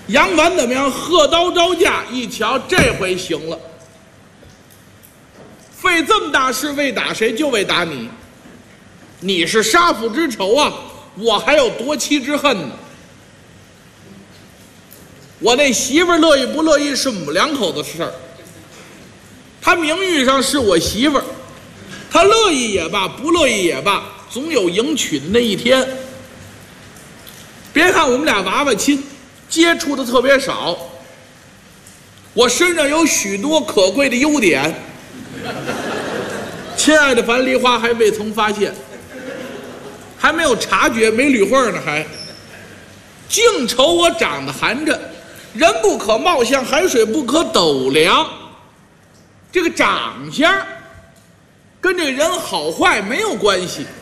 杨凡怎么样？喝刀招架，一瞧这回行了，费这么大事为打谁？就为打你，你是杀父之仇啊，我还有夺妻之恨呢。我那媳妇儿乐意不乐意是我们两口子的事儿，她名誉上是我媳妇儿，她乐意也罢，不乐意也罢，总有迎娶的那一天。别看我们俩娃娃亲，接触的特别少，我身上有许多可贵的优点，亲爱的樊梨花还未曾发现，还没有察觉，没捋会呢，还净瞅我长得寒碜，人不可貌相，海水不可斗量。这个长相跟这人好坏没有关系，